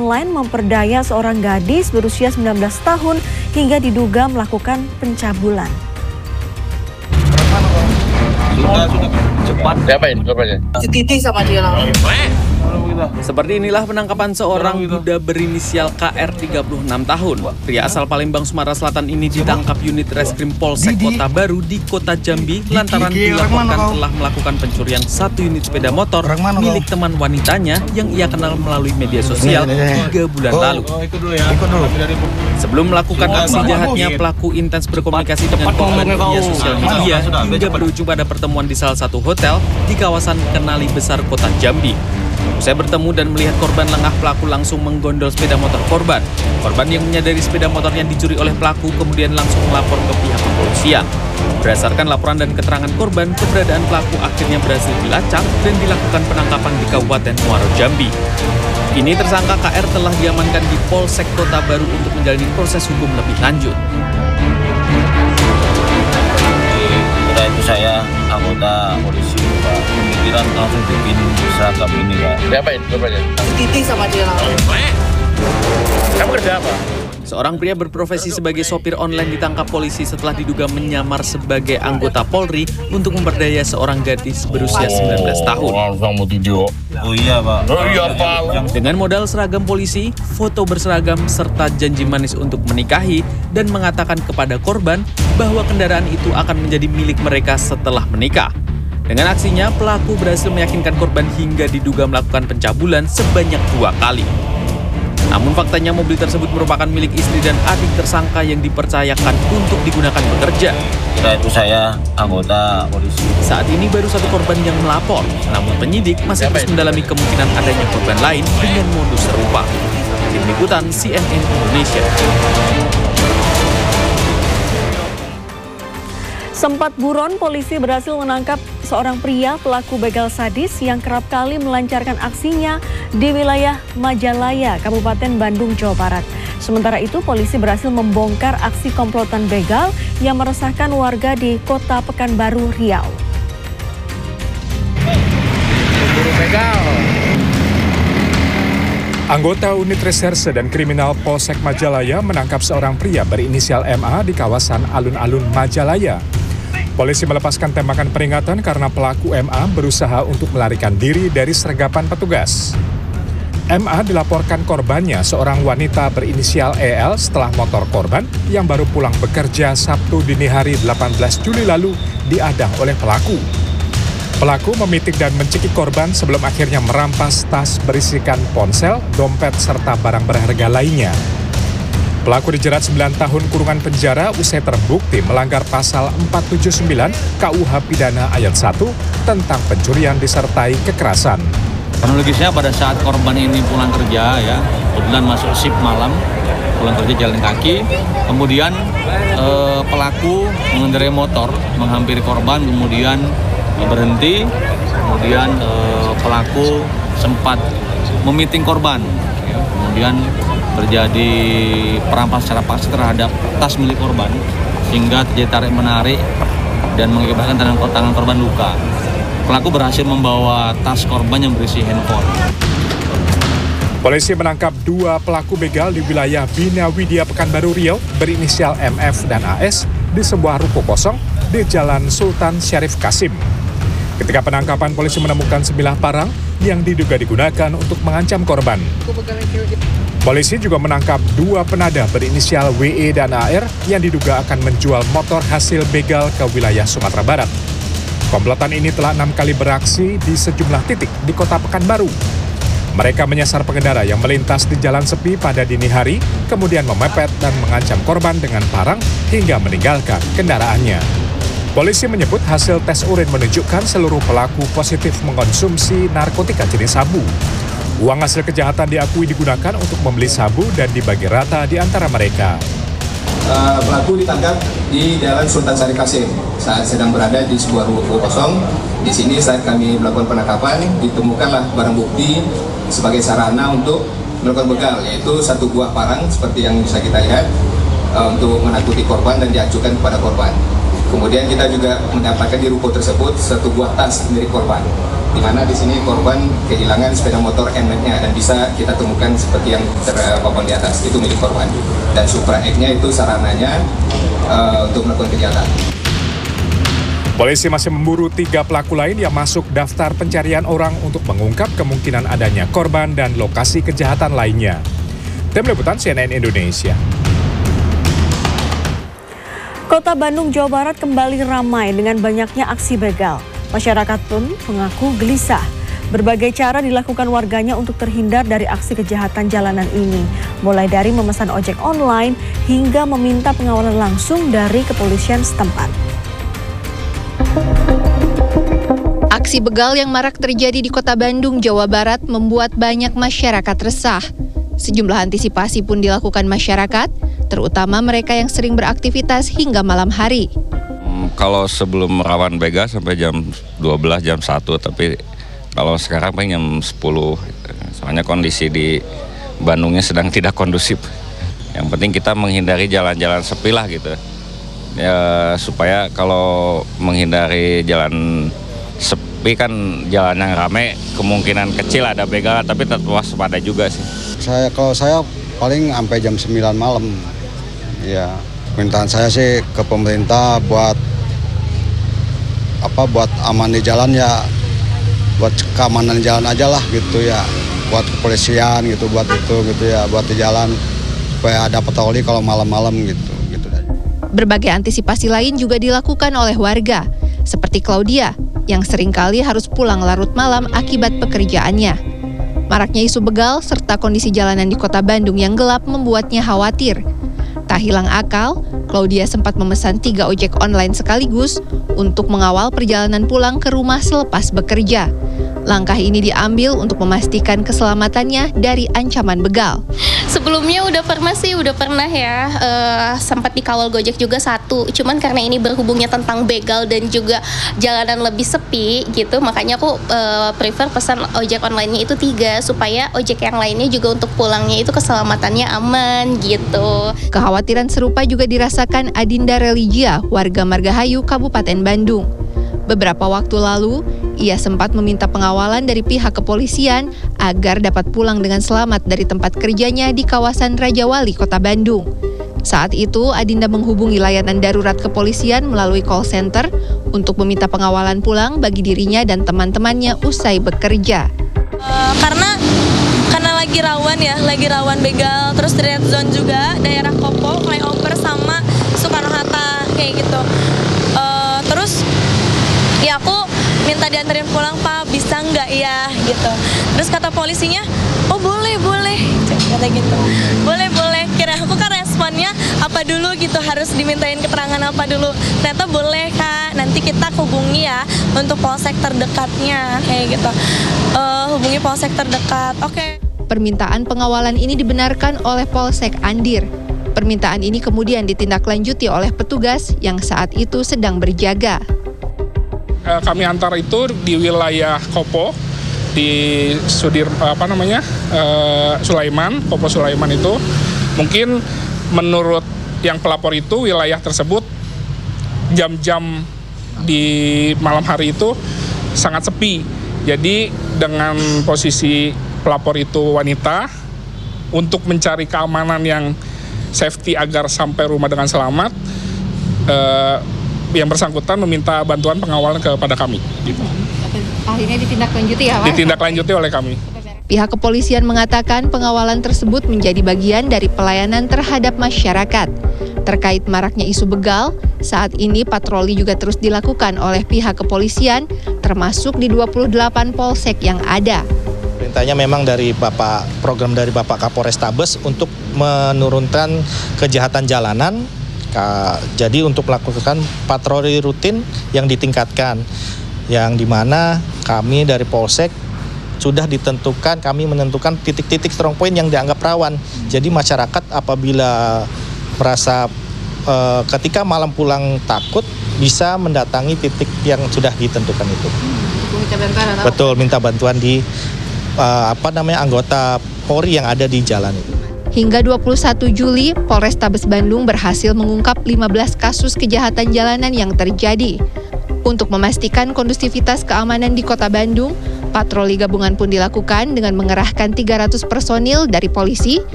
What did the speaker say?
online memperdaya seorang gadis berusia 19 tahun hingga diduga melakukan pencabulan. Sudah cepat. Diapain korbannya? Titik sama dia lah. Seperti inilah penangkapan seorang duda berinisial KR 36 tahun. Pria asal Palembang, Sumatera Selatan ini ditangkap unit Reskrim Polsek Kota Baru di Kota Jambi lantaran dilaporkan telah melakukan pencurian satu unit sepeda motor milik teman wanitanya yang ia kenal melalui media sosial 3 bulan lalu. Sebelum melakukan aksi jahatnya, pelaku intens berkomunikasi dengan korban via sosial media hingga berujung pada pertemuan di salah satu hotel di kawasan Kenali Besar Kota Jambi. Usai bertemu dan melihat korban lengah, pelaku langsung menggondol sepeda motor korban. Korban yang menyadari sepeda motornya dicuri oleh pelaku kemudian langsung melapor ke pihak kepolisian. Berdasarkan laporan dan keterangan korban, keberadaan pelaku akhirnya berhasil dilacak dan dilakukan penangkapan di Kabupaten Muaro Jambi. Kini tersangka KR telah diamankan di Polsek Kota Baru untuk menjalani proses hukum lebih lanjut. Setelah itu saya anggota polisi, Pak. Pemikiran langsung bikin seragam ini, Pak. Diapain korbannya? Titik sama dia lah. Kamu kerja apa? Seorang pria berprofesi sebagai sopir online ditangkap polisi setelah diduga menyamar sebagai anggota Polri untuk memperdaya seorang gadis berusia 19 tahun. Oh iya, Pak. Oh iya, Pak. Dengan modal seragam polisi, foto berseragam, serta janji manis untuk menikahi dan mengatakan kepada korban bahwa kendaraan itu akan menjadi milik mereka setelah menikah. Dengan aksinya, pelaku berhasil meyakinkan korban hingga diduga melakukan pencabulan sebanyak 2 kali. Namun faktanya mobil tersebut merupakan milik istri dan adik tersangka yang dipercayakan untuk digunakan bekerja. Setelah itu saya anggota polisi. Saat ini baru 1 korban yang melapor, namun penyidik masih terus mendalami kemungkinan adanya korban lain dengan modus serupa. Tim Liputan CNN Indonesia. Sempat buron, polisi berhasil menangkap seorang pria pelaku begal sadis yang kerap kali melancarkan aksinya di wilayah Majalaya, Kabupaten Bandung, Jawa Barat. Sementara itu, polisi berhasil membongkar aksi komplotan begal yang meresahkan warga di Kota Pekanbaru, Riau. Anggota Unit Reserse dan Kriminal Polsek Majalaya menangkap seorang pria berinisial MA di kawasan Alun-Alun, Majalaya. Polisi melepaskan tembakan peringatan karena pelaku MA berusaha untuk melarikan diri dari sergapan petugas. MA dilaporkan korbannya seorang wanita berinisial EL setelah motor korban yang baru pulang bekerja Sabtu dini hari 18 Juli lalu diadang oleh pelaku. Pelaku memitik dan mencekik korban sebelum akhirnya merampas tas berisikan ponsel, dompet, serta barang berharga lainnya. Pelaku dijerat 9 tahun kurungan penjara usai terbukti melanggar pasal 479 KUH Pidana ayat 1 tentang pencurian disertai kekerasan. Kronologisnya pada saat korban ini pulang kerja ya, kebetulan masuk shift malam, pulang kerja jalan kaki, kemudian pelaku mengendarai motor menghampiri korban, kemudian berhenti, kemudian pelaku sempat memiting korban, ya, kemudian terjadi perampasan secara paksa terhadap tas milik korban sehingga terjadi tarik-menarik dan mengakibatkan tangan korban luka. Pelaku berhasil membawa tas korban yang berisi handphone. Polisi menangkap 2 pelaku begal di wilayah Bina Widya Pekanbaru Riau berinisial MF dan AS di sebuah ruko kosong di Jalan Sultan Syarif Kasim. Ketika penangkapan, polisi menemukan sebilah parang yang diduga digunakan untuk mengancam korban. Polisi juga menangkap 2 penada berinisial WE dan AR yang diduga akan menjual motor hasil begal ke wilayah Sumatera Barat. Komplotan ini telah 6 kali beraksi di sejumlah titik di Kota Pekanbaru. Mereka menyasar pengendara yang melintas di jalan sepi pada dini hari, kemudian memepet dan mengancam korban dengan parang hingga meninggalkan kendaraannya. Polisi menyebut hasil tes urin menunjukkan seluruh pelaku positif mengkonsumsi narkotika jenis sabu. Uang hasil kejahatan diakui digunakan untuk membeli sabu dan dibagi rata di antara mereka. Pelaku ditangkap di Jalan Sultan Syarif Kasim saat sedang berada di sebuah ruko kosong. Di sini saat kami melakukan penangkapan, ditemukanlah barang bukti sebagai sarana untuk melakukan begal, yaitu 1 buah parang seperti yang bisa kita lihat untuk menakuti korban dan diacukan kepada korban. Kemudian kita juga mendapatkan di ruko tersebut 1 buah tas milik korban. di mana di sini korban kehilangan sepeda motor NMAX-nya dan bisa kita temukan seperti yang terpampang di atas, itu milik korban. Dan Supra X-nya itu sarananya untuk melakukan kejahatan. Polisi masih memburu 3 pelaku lain yang masuk daftar pencarian orang untuk mengungkap kemungkinan adanya korban dan lokasi kejahatan lainnya. Tim Liputan CNN Indonesia. Kota Bandung, Jawa Barat kembali ramai dengan banyaknya aksi begal. Masyarakat pun mengaku gelisah. Berbagai cara dilakukan warganya untuk terhindar dari aksi kejahatan jalanan ini. Mulai dari memesan ojek online hingga meminta pengawalan langsung dari kepolisian setempat. Aksi begal yang marak terjadi di Kota Bandung, Jawa Barat membuat banyak masyarakat resah. Sejumlah antisipasi pun dilakukan masyarakat, terutama mereka yang sering beraktivitas hingga malam hari. Kalau sebelum rawan begal sampai jam 12, jam 1, tapi kalau sekarang paling jam 10, soalnya kondisi di Bandungnya sedang tidak kondusif. Yang penting kita menghindari jalan-jalan sepi lah gitu. Ya, supaya kalau menghindari jalan sepi kan jalan yang rame, kemungkinan kecil ada begal, tapi tetap waspada juga sih. Kalau saya paling sampai jam 9 malam. Ya, permintaan saya sih ke pemerintah buat aman di jalan ya, buat keamanan jalan aja lah gitu ya, buat kepolisian gitu, buat itu gitu ya, buat di jalan supaya ada patroli kalau malam-malam gitu. Berbagai antisipasi lain juga dilakukan oleh warga, seperti Claudia yang seringkali harus pulang larut malam akibat pekerjaannya. Maraknya isu begal serta kondisi jalanan di Kota Bandung yang gelap membuatnya khawatir. Tak hilang akal, Claudia sempat memesan 3 ojek online sekaligus untuk mengawal perjalanan pulang ke rumah selepas bekerja. Langkah ini diambil untuk memastikan keselamatannya dari ancaman begal. Sebelumnya udah pernah ya, sempat dikawal Gojek juga 1. Cuman karena ini berhubungnya tentang begal dan juga jalanan lebih sepi gitu, makanya aku prefer pesan ojek online-nya itu 3 supaya ojek yang lainnya juga untuk pulangnya itu keselamatannya aman gitu. Kekhawatiran serupa juga dirasakan Adinda Religia, warga Margahayu, Kabupaten Bandung. Beberapa waktu lalu, ia sempat meminta pengawalan dari pihak kepolisian agar dapat pulang dengan selamat dari tempat kerjanya di kawasan Raja Wali, Kota Bandung. Saat itu, Adinda menghubungi layanan darurat kepolisian melalui call center untuk meminta pengawalan pulang bagi dirinya dan teman-temannya usai bekerja. Karena lagi rawan begal, terus red zone juga, daerah Kopo, flyover sama Soekarno-Hatta kayak gitu. Terus ya aku minta dianterin pulang, Pak, bisa nggak ya gitu. Terus kata polisinya, oh boleh, kata gitu. Boleh. Kira aku kan responnya apa dulu gitu, harus dimintain keterangan apa dulu. Ternyata boleh, Kak, nanti kita hubungi ya untuk polsek terdekatnya kayak gitu. Hubungi polsek terdekat, oke. Permintaan pengawalan ini dibenarkan oleh Polsek Andir. Permintaan ini kemudian ditindaklanjuti oleh petugas yang saat itu sedang berjaga. Kami antar itu di wilayah Kopo, di Sulaiman, Kopo Sulaiman itu. Mungkin menurut yang pelapor itu wilayah tersebut jam-jam di malam hari itu sangat sepi. Jadi dengan posisi pelapor itu wanita, untuk mencari keamanan yang safety agar sampai rumah dengan selamat, yang bersangkutan meminta bantuan pengawalan kepada kami. Gitu. Akhirnya ditindaklanjuti ya, Pak? Ditindaklanjuti oleh kami. Pihak kepolisian mengatakan pengawalan tersebut menjadi bagian dari pelayanan terhadap masyarakat. Terkait maraknya isu begal, saat ini patroli juga terus dilakukan oleh pihak kepolisian, termasuk di 28 polsek yang ada. Perintahnya memang dari program dari Bapak Kapolrestabes untuk menurunkan kejahatan jalanan. Jadi untuk melakukan patroli rutin yang ditingkatkan, yang dimana kami dari Polsek sudah kami menentukan titik-titik strong point yang dianggap rawan. Jadi masyarakat apabila merasa ketika malam pulang takut, bisa mendatangi titik yang sudah ditentukan itu. Betul, minta bantuan di anggota Polri yang ada di jalan itu. Hingga 21 Juli, Polrestabes Bandung berhasil mengungkap 15 kasus kejahatan jalanan yang terjadi. Untuk memastikan kondusivitas keamanan di Kota Bandung, patroli gabungan pun dilakukan dengan mengerahkan 300 personil dari polisi,